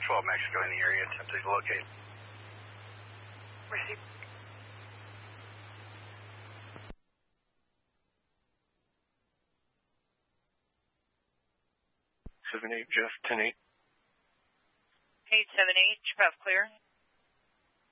12 Mexico in the area, attempting to locate. Receive. 7-8, Jeff, 10-8. 878, Jeff, clear.